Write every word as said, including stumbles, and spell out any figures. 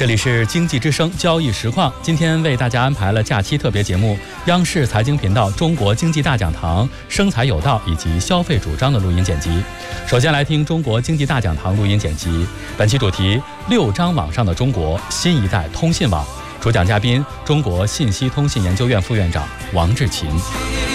这里是经济之声交易实况，今天为大家安排了假期特别节目，央视财经频道中国经济大讲堂、生财有道以及消费主张的录音剪辑。首先来听中国经济大讲堂录音剪辑，本期主题：六张网上的中国，新一代通信网。主讲嘉宾：中国信息通信研究院副院长王志勤。